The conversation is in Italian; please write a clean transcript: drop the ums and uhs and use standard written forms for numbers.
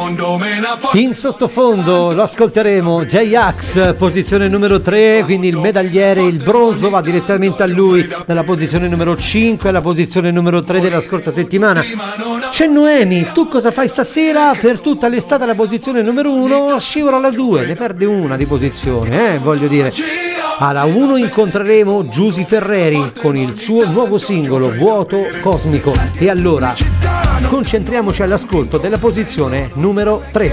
In sottofondo lo ascolteremo, J-Ax, posizione numero 3, quindi il medagliere, il bronzo va direttamente a lui dalla posizione numero 5 alla posizione numero 3 della scorsa settimana. C'è Noemi, tu cosa fai stasera? Per tutta l'estate alla posizione numero 1, scivola alla 2, ne perde una di posizione, voglio dire. Alla 1 incontreremo Giusy Ferreri con il suo nuovo singolo Vuoto Cosmico. E allora concentriamoci all'ascolto della posizione numero 3.